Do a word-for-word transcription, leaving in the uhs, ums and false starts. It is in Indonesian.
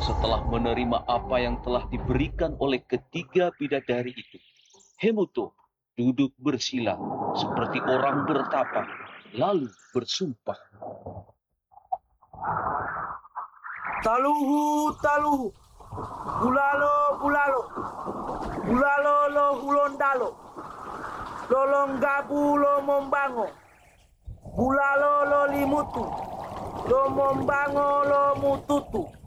Setelah menerima apa yang telah diberikan oleh ketiga bidadari itu, Hemoto duduk bersila seperti orang bertapa, lalu bersumpah. Taluhu, taluhu, bulalo, bulalo, bulalo lo hulondalo, lolonggabu lo mombango, bulalo lo limutu, lo mombango lo mututu.